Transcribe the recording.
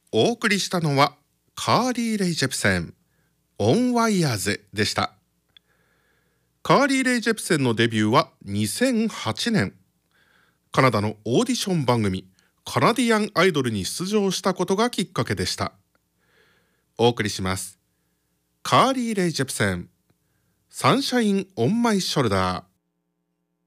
お送りしたのはカーリー・レイ・ジェプセンオン・ワイヤーズでした。カーリー・レイ・ジェプセンのデビューは2008年、カナダのオーディション番組カナディアン・アイドルに出場したことがきっかけでした。お送りします。カーリー・レイ・ジェプセンサンシャイン・オン・マイ・ショルダー。